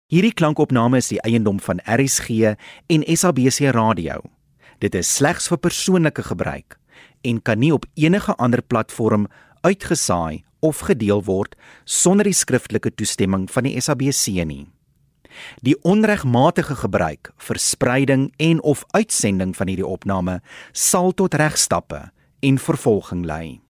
Hierdie klankopname is die eiendom van RSG en SABC Radio. Dit is slegs vir persoonlike gebruik en kan nie op enige ander platform uitgesaai of gedeel word sonder die skriftelike toestemming van die SABC nie. Die onregmatige gebruik, verspreiding en of uitsending van hierdie opname sal tot regstappe en vervolging lei.